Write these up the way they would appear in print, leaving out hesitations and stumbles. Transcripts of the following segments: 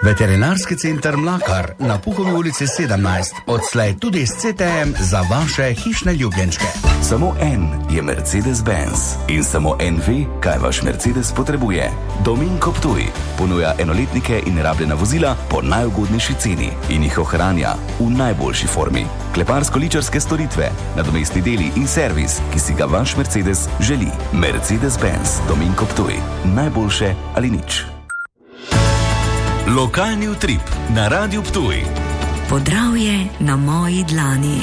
Veterinarski center Mlakar na Puhovi ulici 17, odslej tudi s CTM za vaše hišne ljubljenčke. Samo en je Mercedes-Benz in samo en ve, kaj vaš Mercedes potrebuje. Dominko Ptuj ponuja enoletnike in rabljena vozila po najugodnejši ceni in jih ohranja v najboljši formi. Kleparsko-ličarske storitve, nadomestni deli in servis, ki si ga vaš Mercedes želi. Mercedes-Benz Dominko Ptuj. Najboljše ali nič. Lokalni utrip na Radiu Ptuj. Podravje na moji dlani.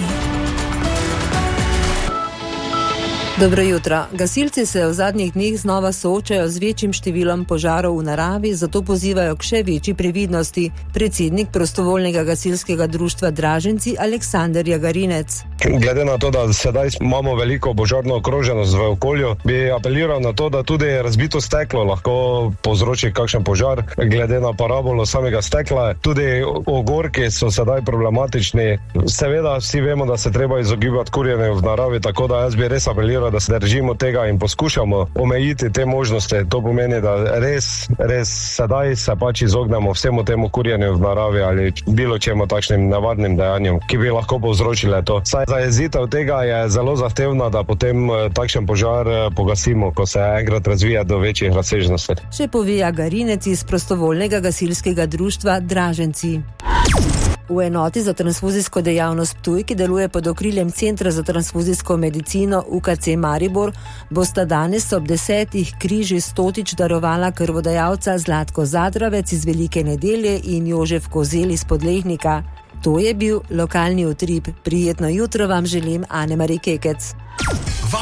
Dobro jutro. Gasilci se v zadnjih dneh znova soočajo z večjim številom požarov v naravi, zato pozivajo k še večji previdnosti. Predsednik prostovoljnega gasilskega društva Draženci Aleksander Jagarinec. Glede na to, da sedaj imamo veliko požarno ogroženost v okolju, bi apeliral na to, da tudi razbito steklo lahko povzroči kakšen požar. Glede na parabolo samega stekla, tudi ogorki so sedaj problematični. Seveda vsi vemo, da se treba izogibati kurjenju v naravi, tako da jaz bi res apeliral, da se držimo tega in poskušamo omejiti te možnosti. To pomeni, da res sedaj se pač izognemo vsemu temu kurjenju v naravi ali bilo čemu takšnim navadnim dejanjem, ki bi lahko povzročile to. Saj zajezitev tega je zelo zahtevna, da potem takšen požar pogasimo, ko se enkrat razvija do večjih razsežnosti. Še pove Jagarinec iz prostovoljnega gasilskega društva Draženci. V enoti za transfuzijsko dejavnost Ptuj, ki deluje pod okriljem Centra za transfuzijsko medicino UKC Maribor, bosta danes ob 10. križi stotič darovala krvodajalca Zlatko Zadravec iz Velike Nedelje in Jožef Kozel iz Podlehnika. To je bil lokalni utrip. Prijetno jutro vam želim, Ane Marij Kekec.